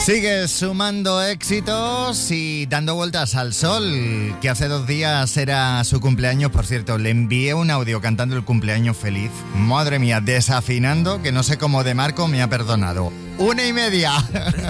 Sigues sumando éxitos y dando vueltas al sol, que hace 2 días era su cumpleaños. Por cierto, le envié un audio cantando el cumpleaños feliz. Madre mía, desafinando, que no sé cómo de Marco me ha perdonado. 1:30.